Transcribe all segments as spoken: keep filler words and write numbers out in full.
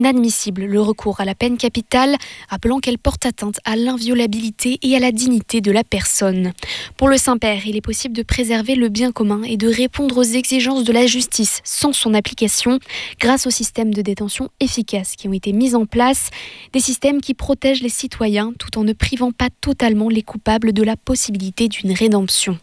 inadmissible le recours à la peine capitale, rappelant qu'elle porte atteinte à l'inviolabilité et à la dignité de la personne. Pour le Saint-Père, il est possible de préserver le bien commun et de répondre aux exigences de la justice sans son application, grâce aux systèmes de détention efficaces qui ont été mis en place, des systèmes qui protègent les citoyens tout en ne privant pas totalement les coupables de la possibilité d'une rédemption.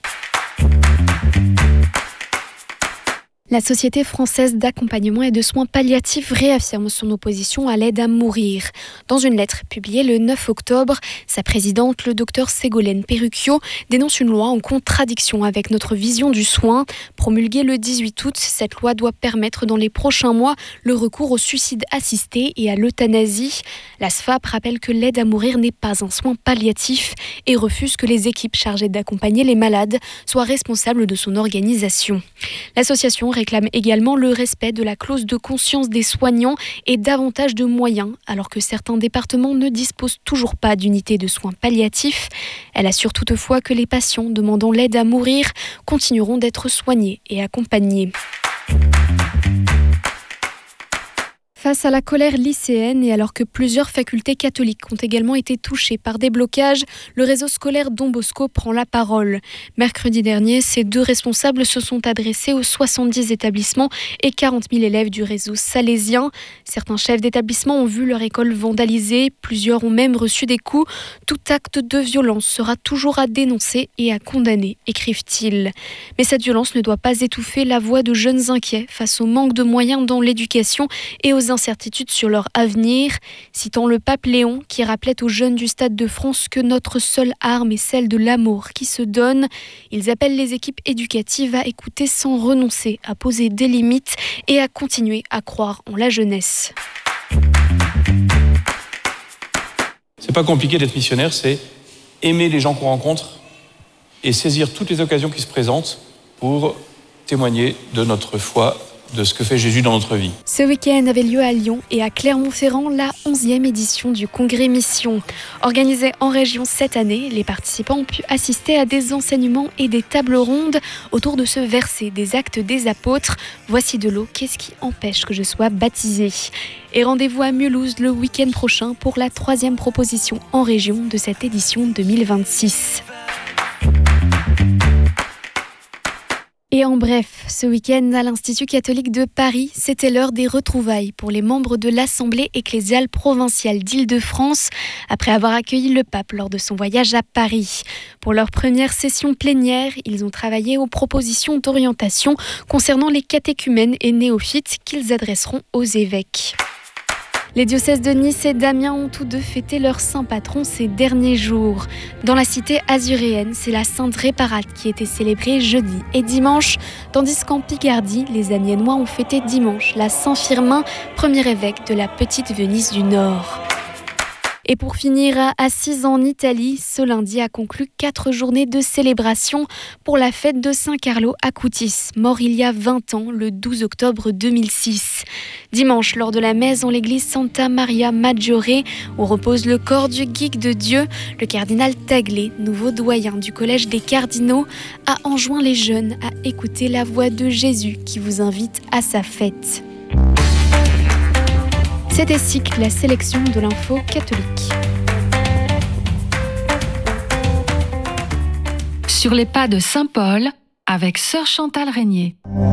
La Société française d'accompagnement et de soins palliatifs réaffirme son opposition à l'aide à mourir. Dans une lettre publiée le neuf octobre, sa présidente, le docteur Ségolène Perrucchio, dénonce une loi en contradiction avec notre vision du soin. Promulguée le dix-huit août, cette loi doit permettre dans les prochains mois le recours au suicide assisté et à l'euthanasie. La S F A P rappelle que l'aide à mourir n'est pas un soin palliatif et refuse que les équipes chargées d'accompagner les malades soient responsables de son organisation. L'association réclame également le respect de la clause de conscience des soignants et davantage de moyens, alors que certains départements ne disposent toujours pas d'unités de soins palliatifs. Elle assure toutefois que les patients demandant l'aide à mourir continueront d'être soignés et accompagnés. Face à la colère lycéenne et alors que plusieurs facultés catholiques ont également été touchées par des blocages, le réseau scolaire Don Bosco prend la parole. Mercredi dernier, ces deux responsables se sont adressés aux soixante-dix établissements et quarante mille élèves du réseau salésien. Certains chefs d'établissement ont vu leur école vandalisée, plusieurs ont même reçu des coups. Tout acte de violence sera toujours à dénoncer et à condamner, écrivent-ils. Mais cette violence ne doit pas étouffer la voix de jeunes inquiets face au manque de moyens dans l'éducation et aux incertitudes sur leur avenir, citant le pape Léon qui rappelait aux jeunes du Stade de France que notre seule arme est celle de l'amour qui se donne. Ils appellent les équipes éducatives à écouter sans renoncer, à poser des limites et à continuer à croire en la jeunesse. C'est pas compliqué d'être missionnaire, c'est aimer les gens qu'on rencontre et saisir toutes les occasions qui se présentent pour témoigner de notre foi, de ce que fait Jésus dans notre vie. Ce week-end avait lieu à Lyon et à Clermont-Ferrand la onzième édition du Congrès Mission. Organisé en région cette année, les participants ont pu assister à des enseignements et des tables rondes autour de ce verset des Actes des Apôtres. Voici de l'eau, qu'est-ce qui empêche que je sois baptisé ? Et rendez-vous à Mulhouse le week-end prochain pour la troisième proposition en région de cette édition deux mille vingt-six. Et en bref, ce week-end à l'Institut catholique de Paris, c'était l'heure des retrouvailles pour les membres de l'Assemblée ecclésiale provinciale d'Île-de-France, après avoir accueilli le pape lors de son voyage à Paris. Pour leur première session plénière, ils ont travaillé aux propositions d'orientation concernant les catéchumènes et néophytes qu'ils adresseront aux évêques. Les diocèses de Nice et d'Amiens ont tous deux fêté leur saint patron ces derniers jours. Dans la cité azuréenne, c'est la Sainte Réparate qui était célébrée jeudi et dimanche, tandis qu'en Picardie, les Amiénois ont fêté dimanche la Saint-Firmin, premier évêque de la petite Venise du Nord. Et pour finir, à Assise en Italie, ce lundi a conclu quatre journées de célébration pour la fête de Saint Carlo Acutis, mort il y a vingt ans, le douze octobre deux mille six. Dimanche, lors de la messe en l'église Santa Maria Maggiore, où repose le corps du geek de Dieu, le cardinal Taglé, nouveau doyen du collège des cardinaux, a enjoint les jeunes à écouter la voix de Jésus qui vous invite à sa fête. C'était Cycle, la sélection de l'info catholique. Sur les pas de Saint Paul, avec sœur Chantal Régnier.